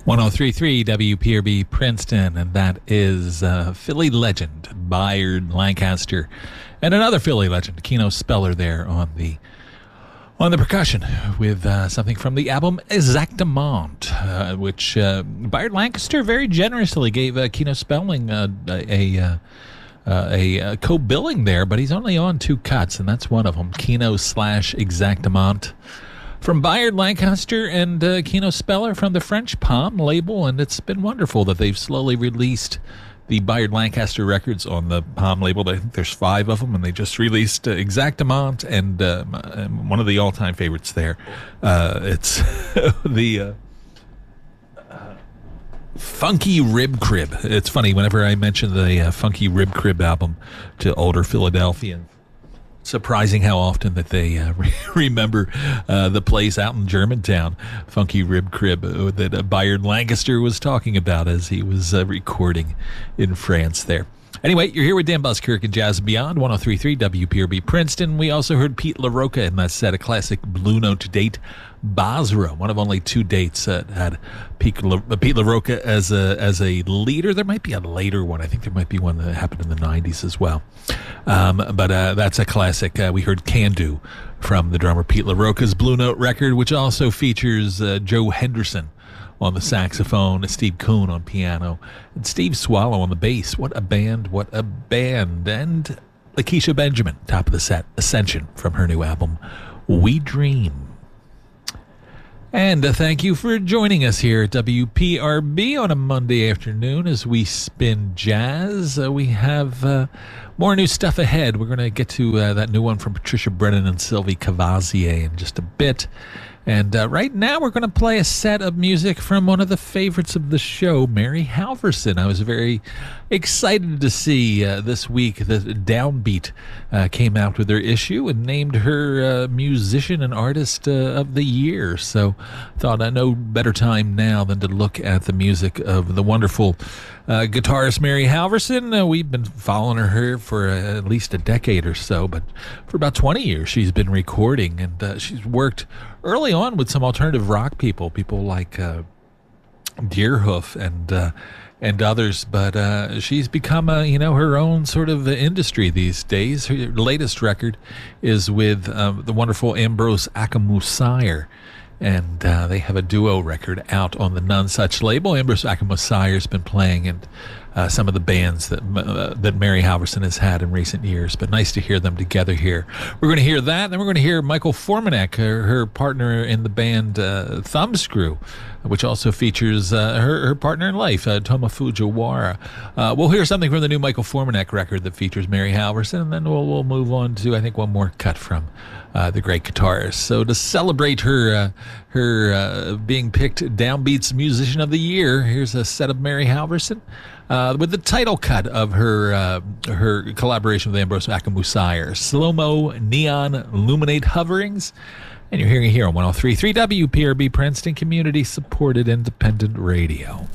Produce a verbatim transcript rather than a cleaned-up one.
ten thirty-three W P R B Princeton, and that is uh, Philly legend Bayard Lancaster, and another Philly legend, Keno Speller, there on the on the percussion with uh, something from the album Exactement, uh, which uh, Bayard Lancaster very generously gave uh, Keno Spelling uh, a. a Uh, a, a co-billing there, but he's only on two cuts, and that's one of them, Keno slash Exactement. From Bayard Lancaster and uh, Keno Speller from the French Palm label, and it's been wonderful that they've slowly released the Bayard Lancaster records on the Palm label. I think there's five of them, and they just released uh, Exactement, and uh, one of the all-time favorites there. Uh, it's the... Uh, Funky Rib Crib. It's funny, whenever I mention the uh, Funky Rib Crib album to older Philadelphians, surprising how often that they uh, re- remember uh, the place out in Germantown, Funky Rib Crib, uh, that uh, Bayard Lancaster was talking about as he was uh, recording in France there. Anyway, you're here with Dan Buskirk and Jazz and Beyond, ten thirty-three W P R B Princeton. We also heard Pete LaRocca in that set, a classic Blue Note date, Basra, one of only two dates that had Pete, La- Pete LaRocca as a as a leader. There might be a later one. I think there might be one that happened in the nineties as well. Um, but uh, that's a classic. Uh, we heard Can Do from the drummer Pete LaRocca's Blue Note record, which also features uh, Joe Henderson on the saxophone, Steve Kuhn on piano, and Steve Swallow on the bass. What a band, what a band. And Lakeisha Benjamin, top of the set, Ascension, from her new album, We Dream. And uh, thank you for joining us here at W P R B on a Monday afternoon as we spin jazz. Uh, we have uh, more new stuff ahead. We're going to get to uh, that new one from Patricia Brennan and Sylvie Cavazier in just a bit. And uh, right now we're going to play a set of music from one of the favorites of the show, Mary Halvorson. I was very excited to see uh, this week that Downbeat uh, came out with their issue and named her uh, musician and artist uh, of the year. So I thought I no better time now than to look at the music of the wonderful uh, guitarist Mary Halvorson. Uh, we've been following her for uh, at least a decade or so, but for about twenty years she's been recording, and uh, she's worked early on with some alternative rock people, people like uh, Deerhoof and uh, and others, but uh, she's become a, you know, her own sort of industry these days. Her latest record is with uh, the wonderful Ambrose Akamusire, and uh, they have a duo record out on the None Such label. Ambrose Akamosire's been playing in uh, some of the bands that uh, that Mary Halvorson has had in recent years, but nice to hear them together here. We're going to hear that, then we're going to hear Michael Formanek, her, her partner in the band uh, Thumbscrew, which also features uh, her, her partner in life, uh, Toma Fujiwara. Uh, we'll hear something from the new Michael Formanek record that features Mary Halvorson, and then we'll, we'll move on to, I think, one more cut from uh, the great guitarist. So to celebrate her uh, her uh, being picked Downbeat's Musician of the Year, here's a set of Mary Halvorson uh, with the title cut of her uh, her collaboration with Ambrose Akamusire, Slow-Mo Neon Luminate Hoverings. And you're hearing it here on ten thirty-three W P R B Princeton, community-supported independent radio.